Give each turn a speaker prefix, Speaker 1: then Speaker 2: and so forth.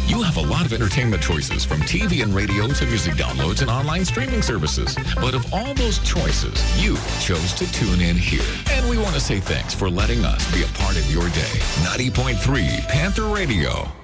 Speaker 1: You have a lot of entertainment choices, from TV and radio to music downloads and online streaming services. But of all those choices, you chose to tune in here. And we want to say thanks for letting us be a part of your day. 90.3 Panther Radio.